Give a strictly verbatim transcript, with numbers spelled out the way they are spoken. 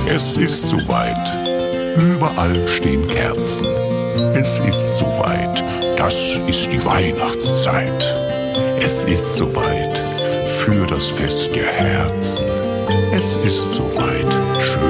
Es ist soweit. Überall stehen Kerzen. Es ist soweit. Das ist die Weihnachtszeit. Es ist soweit für das Fest der Herzen. Es ist soweit. Schön.